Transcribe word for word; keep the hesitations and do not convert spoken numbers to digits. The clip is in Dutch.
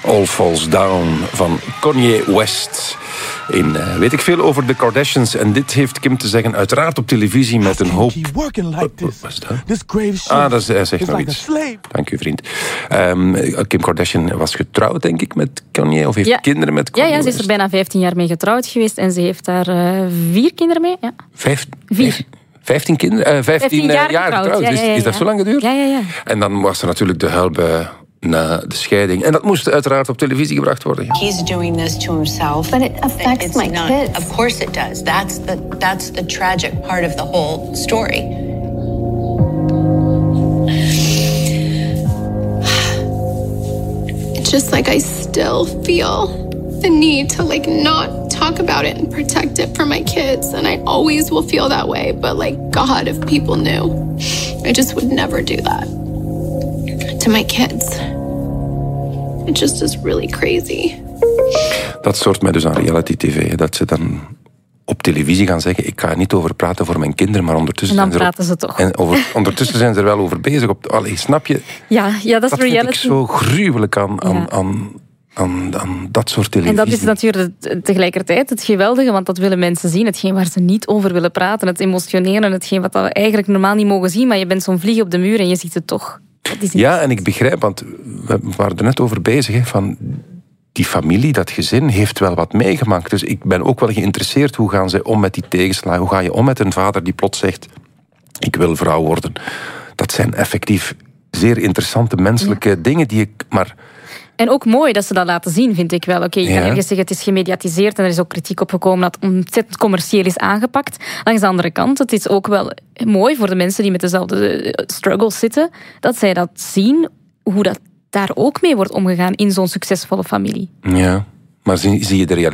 All Falls Down van Kanye West. In uh, weet ik veel over de Kardashians. En dit heeft Kim te zeggen, uiteraard op televisie met een hoop... Wat is dat? Ah, dat is, hij zegt nog iets. Dank u, vriend. Um, Kim Kardashian was getrouwd, denk ik, met Kanye. Of heeft ja. kinderen met Kanye Ja, ja, ze is West. er bijna vijftien jaar mee getrouwd geweest. En ze heeft daar uh, vier kinderen mee. Ja. Vijf, Vier. Vijf, vijftien kinderen? Uh, vijftien jaar, jaar getrouwd. getrouwd. Ja, ja, ja, ja. Is, is dat zo lang geduurd? Ja, ja, ja. En dan was er natuurlijk de huilbui na de scheiding. En dat moest uiteraard op televisie gebracht worden. He's doing this to himself. But it affects It's my not, kids. Of course it does. That's the, that's the tragic part of the whole story. It's just like I still feel the need to like not talk about it and protect it for my kids. And I always will feel that way. But like, God, if people knew, I just would never do that to my kids. It just is really crazy. Dat soort mij dus aan reality tv. Dat ze dan op televisie gaan zeggen, ik ga er niet over praten voor mijn kinderen, maar ondertussen En dan zijn ze, praten op, ze toch. En over, ondertussen zijn ze er wel over bezig. Op, allee, snap je? Ja, ja, dat is Dat reality. vind ik zo gruwelijk aan, aan, Ja. aan, aan, aan dat soort televisie. En dat is natuurlijk tegelijkertijd het geweldige, want dat willen mensen zien. Hetgeen waar ze niet over willen praten, het emotioneren, hetgeen wat we eigenlijk normaal niet mogen zien, maar je bent zo'n vlieg op de muur en je ziet het toch. Dat is Ja, en ik begrijp, want we waren er net over bezig, hè, van die familie, dat gezin, heeft wel wat meegemaakt. Dus ik ben ook wel geïnteresseerd, hoe gaan ze om met die tegenslagen? Hoe ga je om met een vader die plots zegt, ik wil vrouw worden? Dat zijn effectief zeer interessante menselijke ja. dingen die ik... Maar en ook mooi dat ze dat laten zien, vind ik wel. Oké, okay, je kan ja. ergens zeggen, het is gemediatiseerd en er is ook kritiek op gekomen dat het ontzettend commercieel is aangepakt. Langs de andere kant, het is ook wel mooi voor de mensen die met dezelfde struggles zitten, dat zij dat zien, hoe dat daar ook mee wordt omgegaan in zo'n succesvolle familie. Ja, maar zie, zie je de realiteit